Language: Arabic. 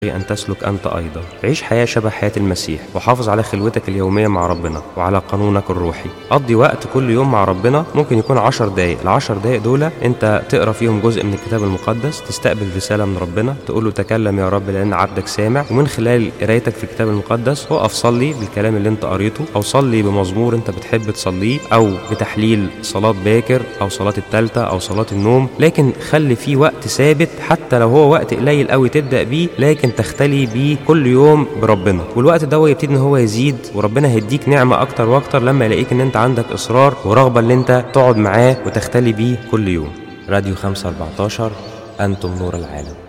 أن تسلك أنت أيضا. عيش حياة شبه حياة المسيح، وحافظ على خلوتك اليومية مع ربنا وعلى قانونك الروحي. قضي وقت كل يوم مع ربنا، ممكن يكون 10 دقايق. ال10 دقايق دول أنت تقرأ فيهم جزء من الكتاب المقدس، تستقبل رسالة من ربنا، تقول له تكلم يا رب لأن عبدك سامع. ومن خلال قرايتك في الكتاب المقدس وقف صلي بالكلام اللي أنت قريته، أو صلي بمزمور أنت بتحب تصليه، أو بتحليل صلاة باكر أو صلاة التالتة أو صلاة النوم. لكن خلي فيه وقت ثابت، حتى لو هو وقت قليل قوي تبدأ بيه، لكن تختلي بيه كل يوم بربنا. والوقت ده يبتدي ان هو يزيد، وربنا هيديك نعمة اكتر واكتر لما يلاقيك ان انت عندك اصرار ورغبة ان انت تقعد معاه وتختلي بيه كل يوم. راديو 514، انتم نور العالم.